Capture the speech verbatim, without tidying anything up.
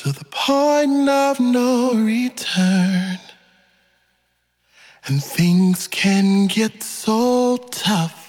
to the point of no return. And things can get so tough